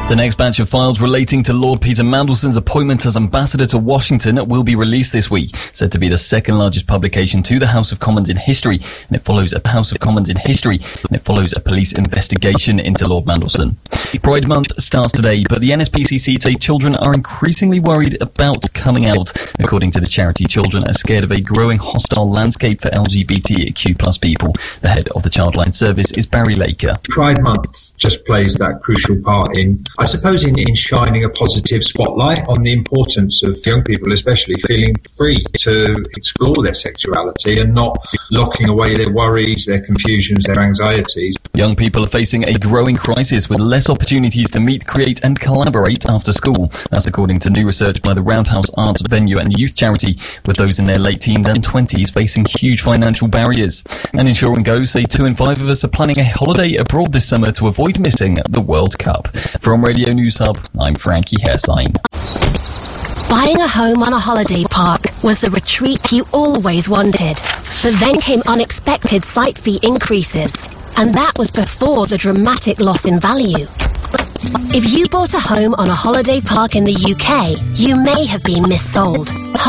The next batch of files relating to Lord Peter Mandelson's appointment as ambassador to Washington will be released this week, said to be the second largest publication to the House of Commons in history, and it follows a police investigation into Lord Mandelson. Pride Month starts today, but the NSPCC say children are increasingly worried about coming out. According to the charity, children are scared of a growing hostile landscape for LGBTQ plus people. The head of the Childline Service is Barry Laker. Pride Month just plays that crucial part in shining a positive spotlight on the importance of young people, especially feeling free to explore their sexuality and not locking away their worries, their confusions, their anxieties. Young people are facing a growing crisis with less opportunities to meet, create and collaborate after school. That's according to new research by the Roundhouse Arts Venue and Youth Charity, with those in their late teens and 20s facing huge financial barriers. And Insure and Go say 2 in 5 of us are planning a holiday abroad this summer to avoid missing the World Cup. From Radio News Hub, I'm Frankie Herstein. Buying a home on a holiday park was the retreat you always wanted. But then came unexpected site fee increases. And that was before the dramatic loss in value. If you bought a home on a holiday park in the UK, you may have been missold.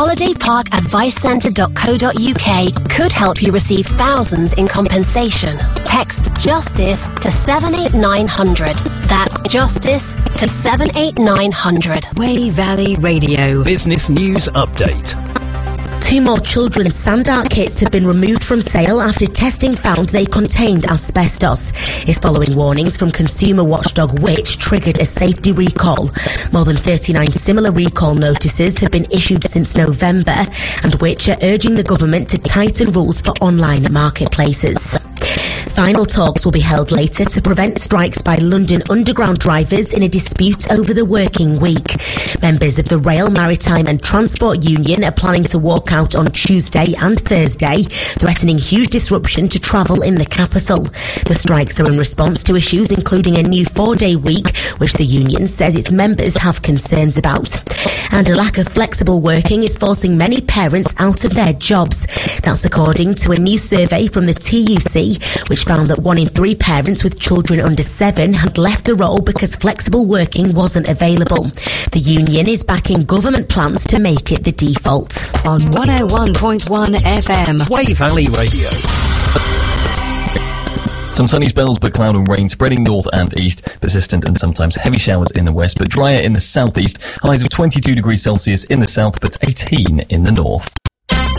holidayparkadvicecentre.co.uk could help you receive thousands in compensation. Text JUSTICE to 78900. That's JUSTICE to 78900. Whey Valley Radio. Business News Update. 2 more children's Sandart kits have been removed from sale after testing found they contained asbestos. It's following warnings from consumer watchdog Which triggered a safety recall. More than 39 similar recall notices have been issued since November, and Which are urging the government to tighten rules for online marketplaces. Final talks will be held later to prevent strikes by London Underground drivers in a dispute over the working week. Members of the Rail, Maritime and Transport Union are planning to walk out on Tuesday and Thursday, threatening huge disruption to travel in the capital. The strikes are in response to issues including a new 4-day week, which the union says its members have concerns about. And a lack of flexible working is forcing many parents out of their jobs. That's according to a new survey from the TUC, which found that 1 in 3 parents with children under 7 had left the role because flexible working wasn't available. The union is backing government plans to make it the default. On 101.1 FM. Whey Valley Radio. Some sunny spells, but cloud and rain spreading north and east. Persistent and sometimes heavy showers in the west, but drier in the southeast. Highs of 22 degrees Celsius in the south, but 18 in the north.